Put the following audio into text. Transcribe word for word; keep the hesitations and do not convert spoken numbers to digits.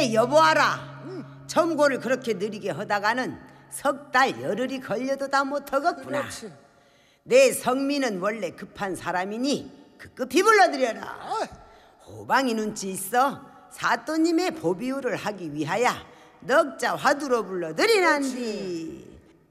내 여보아라. 점고를 그렇게 느리게 하다가는 석 달 열흘이 걸려도 다 못하겠구나. 그렇지. 내 성민은 원래 급한 사람이니 급급히 불러드려라. 호방이 눈치 있어 사또님의 보비유를 하기 위하여 넉자 화두로 불러드리란디.